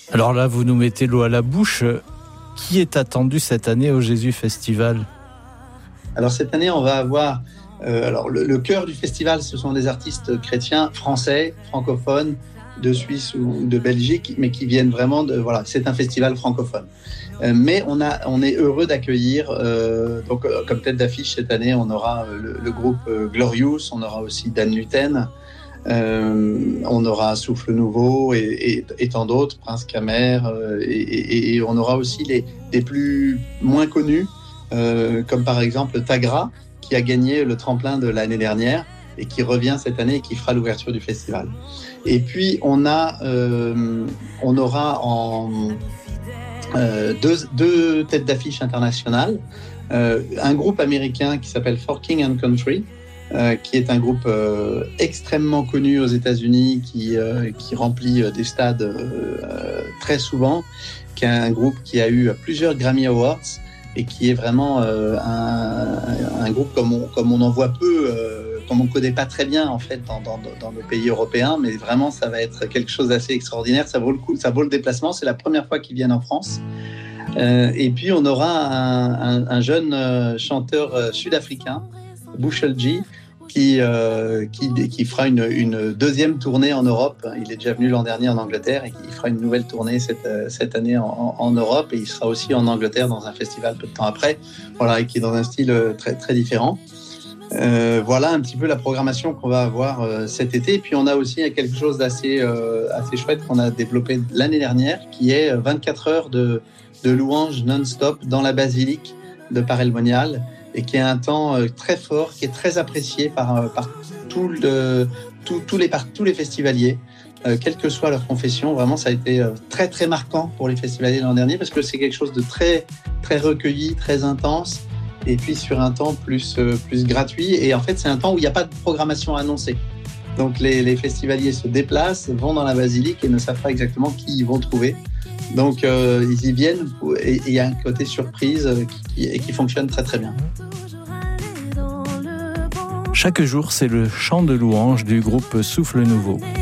Alors là, vous nous mettez l'eau à la bouche. Qui est attendu cette année au Jésus Festival ? Alors cette année, on va avoir le cœur du festival, ce sont des artistes chrétiens français, francophones, de Suisse ou de Belgique, mais qui viennent vraiment de... Voilà, c'est un festival francophone. Mais on est heureux d'accueillir, comme tête d'affiche cette année, on aura le groupe Glorious, on aura aussi Dan Luten, on aura Souffle Nouveau et tant d'autres, Prince Kamer, et on aura aussi les plus moins connus, comme par exemple Tagra, qui a gagné le tremplin de l'année dernière et qui revient cette année et qui fera l'ouverture du festival. Et puis on aura deux têtes d'affiche internationales, un groupe américain qui s'appelle For King and Country, qui est un groupe extrêmement connu aux États-Unis, qui remplit des stades très souvent, qui est un groupe qui a eu plusieurs Grammy Awards et qui est vraiment un groupe comme on en voit peu, comme on ne connaît pas très bien en fait dans nos pays européens, mais vraiment ça va être quelque chose d'assez extraordinaire, ça vaut le coup, ça vaut le déplacement, c'est la première fois qu'ils viennent en France. Et puis on aura un jeune chanteur sud-africain, Bushel G, qui fera une deuxième tournée en Europe. Il est déjà venu l'an dernier en Angleterre et il fera une nouvelle tournée cette année en Europe, et il sera aussi en Angleterre dans un festival peu de temps après, voilà, et qui est dans un style très, très différent. Voilà un petit peu la programmation qu'on va avoir cet été. Et puis on a aussi quelque chose d'assez chouette qu'on a développé l'année dernière, qui est 24 heures de louanges non-stop dans la basilique de Paray-le-Monial, et qui est un temps très fort, qui est très apprécié par tous les festivaliers, quelle que soit leur confession. Vraiment, ça a été très très marquant pour les festivaliers l'an dernier, parce que c'est quelque chose de très très recueilli, très intense, et puis sur un temps plus gratuit. Et en fait, c'est un temps où il n'y a pas de programmation annoncée. Donc les festivaliers se déplacent, vont dans la basilique et ne savent pas exactement qui ils vont trouver. Donc ils y viennent et il y a un côté surprise qui fonctionne très très bien. Chaque jour, c'est le chant de louange du groupe Souffle Nouveau.